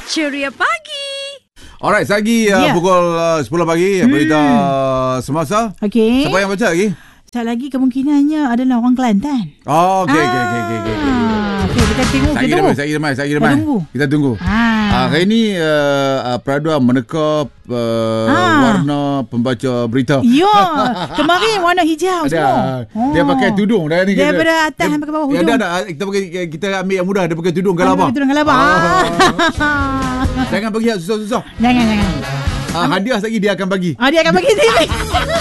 Ceria Pagi. Alright, lagi pukul 10 pagi berita semasa. Okey. Siapa yang baca lagi? Sekejap lagi kemungkinannya adalah orang Kelantan. Oh, okey. Okey, kita tengok. Saya demai. Kita tunggu. Hari ini Pradua meneka warna pembaca berita. Ya, kemarin warna hijau semua. Dia pakai tudung dah ni. Daripada atas sampai ke bawah hujung. Kita ambil yang mudah. Dia pakai tudung galaba. Tudung galaba. Jangan bagi yang susah-susah. Jangan. Hadiah lagi dia akan bagi. Dia akan bagi sendiri.